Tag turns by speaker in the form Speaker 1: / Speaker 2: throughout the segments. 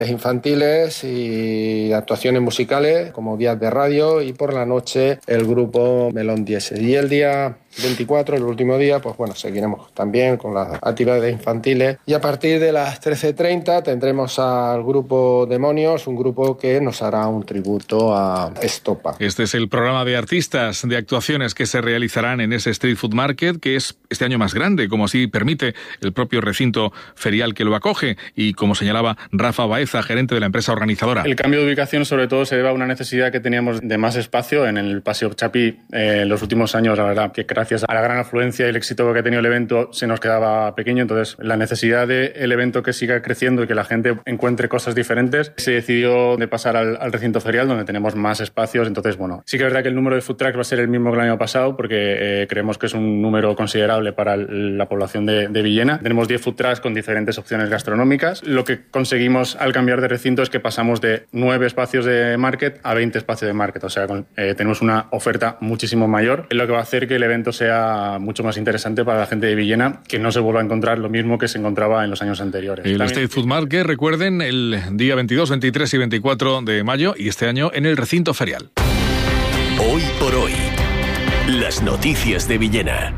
Speaker 1: infantiles y actuaciones musicales como días de radio, y por la noche el grupo Melón Diésel. Y el día 24, el último día, pues bueno, seguiremos también con las actividades infantiles, y a partir de las 13:30 tendremos al grupo Demonios, un grupo que nos hará un tributo a Estopa.
Speaker 2: Este es el programa de artistas, de actuaciones que se realizarán en ese Street Food Market, que es este año más grande, como así permite el propio recinto ferial que lo acoge, y como señalaba Rafa Baeza, gerente de la empresa organizadora.
Speaker 3: El cambio de ubicación sobre todo se debe a una necesidad que teníamos de más espacio en el Paseo Chapí. En los últimos años, la verdad, que gracias a la gran afluencia y el éxito que ha tenido el evento, se nos quedaba pequeño. Entonces, la necesidad del evento que siga creciendo y que la gente encuentre cosas diferentes, se decidió de pasar al recinto ferial, donde tenemos más espacios. Entonces, bueno, sí que es verdad que el número de food trucks va a ser el mismo que el año pasado, porque creemos que es un número considerable para la población de Villena. Tenemos 10 food trucks con diferentes opciones gastronómicas. Lo que conseguimos al cambiar de recinto es que pasamos de 9 espacios de market a 20 espacios de market. O sea, tenemos una oferta muchísimo mayor, lo que va a hacer que el evento sea mucho más interesante para la gente de Villena, que no se vuelva a encontrar lo mismo que se encontraba en los años anteriores.
Speaker 2: El Street Food Market, recuerden, el día 22, 23 y 24 de mayo, y este año en el recinto ferial.
Speaker 4: Hoy por hoy, las noticias de Villena.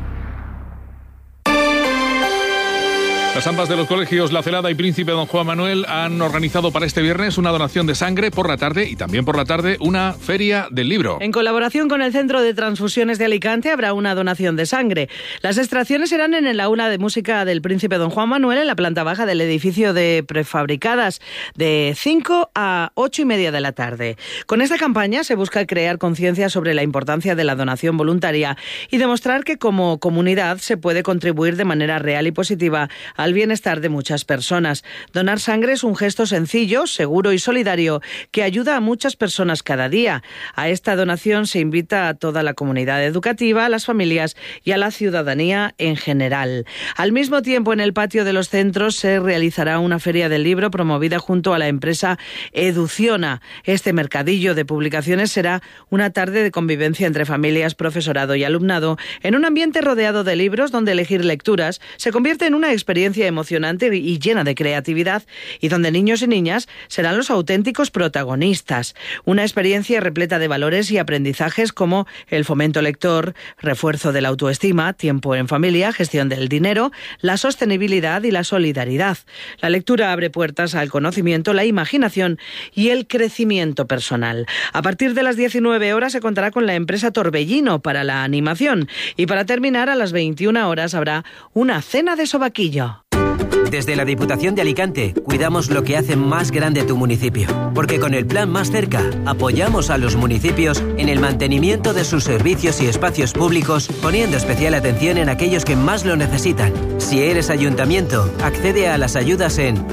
Speaker 2: Las AMPAs de los colegios La Celada y Príncipe Don Juan Manuel han organizado para este viernes una donación de sangre por la tarde, y también por la tarde una feria del libro.
Speaker 5: En colaboración con el Centro de Transfusiones de Alicante habrá una donación de sangre. Las extracciones serán en el aula de música del Príncipe Don Juan Manuel, en la planta baja del edificio de prefabricadas, de 5 a 8:30 de la tarde. Con esta campaña se busca crear conciencia sobre la importancia de la donación voluntaria y demostrar que como comunidad se puede contribuir de manera real y positiva al bienestar de muchas personas. Donar sangre es un gesto sencillo, seguro y solidario que ayuda a muchas personas cada día. A esta donación se invita a toda la comunidad educativa, a las familias y a la ciudadanía en general. Al mismo tiempo, en el patio de los centros se realizará una feria del libro promovida junto a la empresa Educiona. Este mercadillo de publicaciones será una tarde de convivencia entre familias, profesorado y alumnado en un ambiente rodeado de libros donde elegir lecturas se convierte en una experiencia emocionante y llena de creatividad, y donde niños y niñas serán los auténticos protagonistas. Una experiencia repleta de valores y aprendizajes como el fomento lector, refuerzo de la autoestima, tiempo en familia, gestión del dinero, la sostenibilidad y la solidaridad. La lectura abre puertas al conocimiento, la imaginación y el crecimiento personal. A partir de las 19 horas se contará con la empresa Torbellino para la animación, y para terminar a las 21 horas habrá una cena de sobaquillo.
Speaker 6: Desde la Diputación de Alicante cuidamos lo que hace más grande tu municipio, porque con el Plan Más Cerca apoyamos a los municipios en el mantenimiento de sus servicios y espacios públicos, poniendo especial atención en aquellos que más lo necesitan. Si eres ayuntamiento, accede a las ayudas en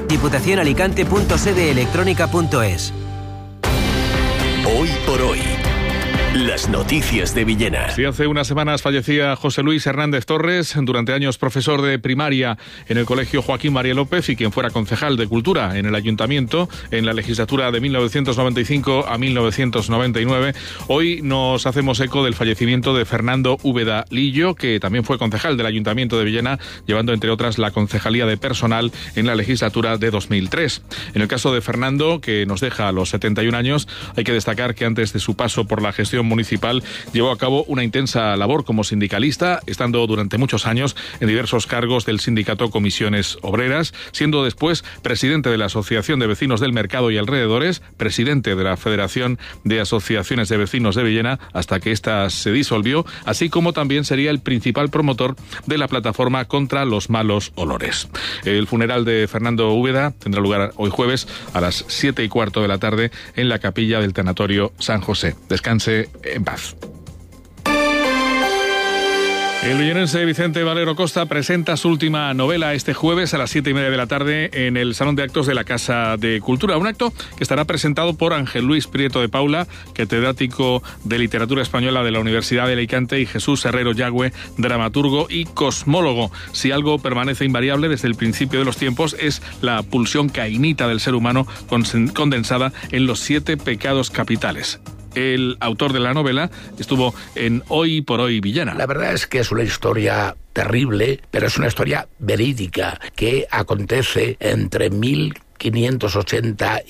Speaker 6: diputacionalicante.sedeelectronica.es.
Speaker 4: Hoy por hoy, las noticias de Villena.
Speaker 2: Sí, hace unas semanas fallecía José Luis Hernández Torres, durante años profesor de primaria en el Colegio Joaquín María López y quien fuera concejal de Cultura en el Ayuntamiento en la legislatura de 1995 a 1999. Hoy nos hacemos eco del fallecimiento de Fernando Úbeda Lillo, que también fue concejal del Ayuntamiento de Villena, llevando entre otras la concejalía de personal en la legislatura de 2003. En el caso de Fernando, que nos deja a los 71 años, hay que destacar que antes de su paso por la gestión municipal llevó a cabo una intensa labor como sindicalista, estando durante muchos años en diversos cargos del sindicato Comisiones Obreras, siendo después presidente de la Asociación de Vecinos del Mercado y alrededores, presidente de la Federación de Asociaciones de Vecinos de Villena, hasta que ésta se disolvió, así como también sería el principal promotor de la plataforma contra los malos olores. El funeral de Fernando Úbeda tendrá lugar hoy jueves a las 7:15 de la tarde en la capilla del Tanatorio San José. Descanse en paz. El villenense Vicente Valero Costa presenta su última novela este jueves a las 7:30 de la tarde en el Salón de Actos de la Casa de Cultura. Un acto que estará presentado por Ángel Luis Prieto de Paula, catedrático de Literatura Española de la Universidad de Alicante, y Jesús Herrero Yagüe, dramaturgo y cosmólogo. Si algo permanece invariable desde el principio de los tiempos es la pulsión cainita del ser humano condensada en los 7 pecados capitales. El autor de la novela estuvo en Hoy por Hoy Villena.
Speaker 7: La verdad es que es una historia terrible, pero es una historia verídica que acontece entre 1580